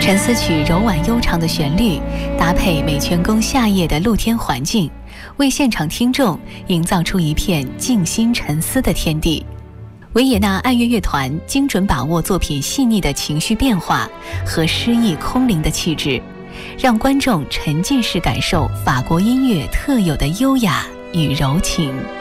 沉思曲柔婉悠长的旋律，搭配美泉宫夏夜的露天环境，为现场听众营造出一片静心沉思的天地。维也纳爱乐乐团精准把握作品细腻的情绪变化和诗意空灵的气质，让观众沉浸式感受法国音乐特有的优雅与柔情。